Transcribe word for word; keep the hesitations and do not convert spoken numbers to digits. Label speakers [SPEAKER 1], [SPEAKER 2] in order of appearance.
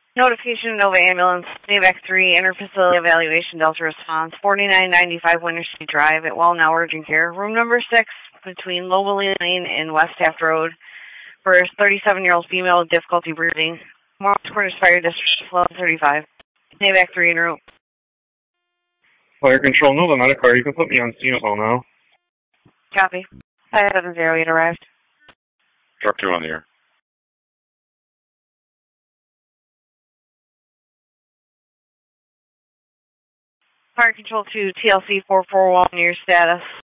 [SPEAKER 1] Notification Nova Ambulance, Navac three, Interfacility Evaluation, Delta Response, forty-nine ninety-five Winter Street Drive at Well Now Urgent Care, room number six, between Lowell Lane and West Taft Road, for a thirty-seven-year-old female with difficulty breathing. Morris Quarters Fire District, eleven thirty-five. Navac three en route.
[SPEAKER 2] Fire Control, Nova Medicar, you can put me on scene as well now.
[SPEAKER 1] Copy. five seven zero eight arrived.
[SPEAKER 3] Truck two on the air.
[SPEAKER 1] Fire Control two, T L C four four one, your status.